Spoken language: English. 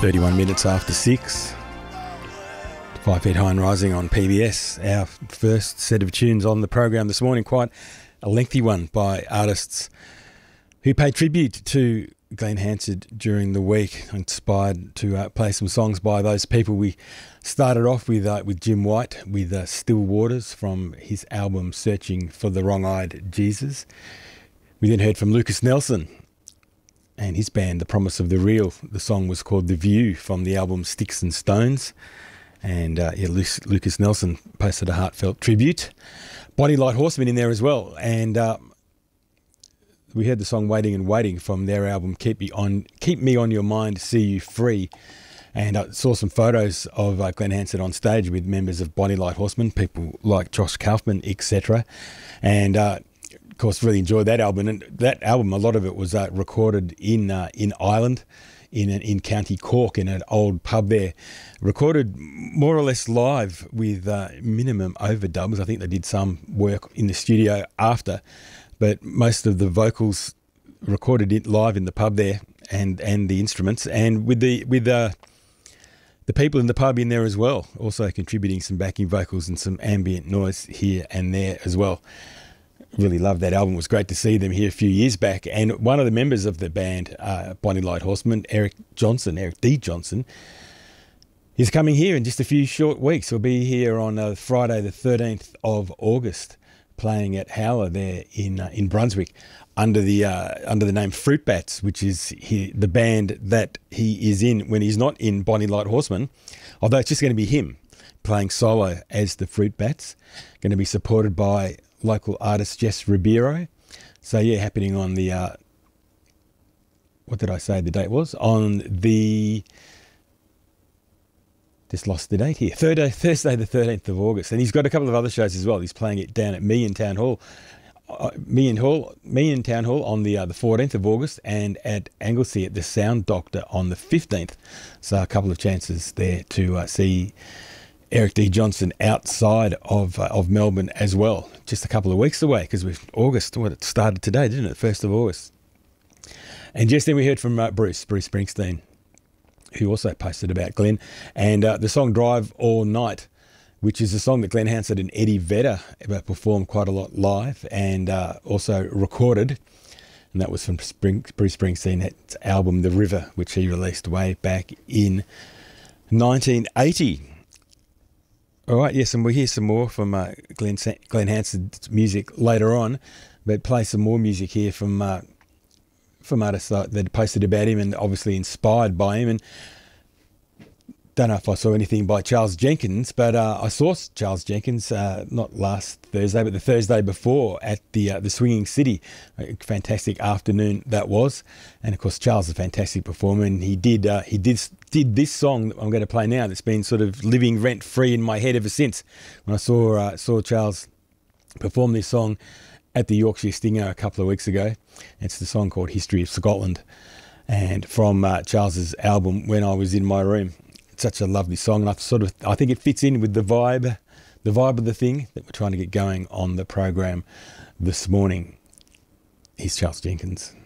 31 minutes after 6. 5 Feet High and Rising on PBS. Our first set of tunes on the program this morning, quite a lengthy one by artists who paid tribute to Glen Hansard during the week, inspired to play some songs by those people. We started off with Jim White, with Still Waters from his album Searching for the Wrong-Eyed Jesus. We then heard from Lucas Nelson and his band The Promise of the Real. The song was called The View from the album Sticks and Stones. And Lucas Nelson posted a heartfelt tribute. Bonnie Light Horseman in there as well. And we heard the song Waiting and Waiting from their album Keep Me on Your Mind, See You Free. And I saw some photos of Glen Hansard on stage with members of Bonnie Light Horseman, people like Josh Kaufman, etc. And of course, really enjoyed that album. And that album, a lot of it was recorded in Ireland, in County Cork, in an old pub there. Recorded more or less live with minimum overdubs. I think they did some work in the studio after, but most of the vocals recorded it live in the pub there, and the instruments, and with the people in the pub in there as well, also contributing some backing vocals and some ambient noise here and there as well. Really loved that album. It was great to see them here a few years back. And one of the members of the band, Bonnie Light Horseman, Eric D. Johnson, is coming here in just a few short weeks. He'll be here on Friday the 13th of August, playing at Howler there in Brunswick under the name Fruit Bats, which is the band that he is in when he's not in Bonnie Light Horseman, although it's just going to be him playing solo as the Fruit Bats. Going to be supported by local artist Jess Ribeiro. So yeah, happening on the what did I say the date was? On the, just lost the date here, Thursday the 13th of August. And he's got a couple of other shows as well. He's playing it down at Meehan Town Hall on the 14th of August, and at Anglesea at the Sound Doctor on the 15th. So a couple of chances there to see Eric D. Johnson outside of Melbourne as well. Just a couple of weeks away, because we're August. Well, it started today, didn't it? 1st of August. And just then we heard from Bruce Springsteen, who also posted about Glen, and the song Drive All Night, which is a song that Glen Hansard and Eddie Vedder performed quite a lot live and also recorded. And that was from Bruce Springsteen's album The River, which he released way back in 1980. All right, yes, and we'll hear some more from Glen Hansard's music later on, but play some more music here from artists that posted about him and obviously inspired by him. And don't know if I saw anything by Charles Jenkins, but I saw Charles Jenkins not last Thursday, but the Thursday before at the Swinging City. A fantastic afternoon that was, and of course Charles is a fantastic performer, and he did this song that I'm going to play now that's been sort of living rent free in my head ever since. When I saw Charles perform this song at the Yorkshire Stinger a couple of weeks ago. It's the song called History of Scotland, and from Charles's album When I Was in My Room. It's such a lovely song, and I think it fits in with the vibe of the thing that we're trying to get going on the program this morning. Here's Charles Jenkins.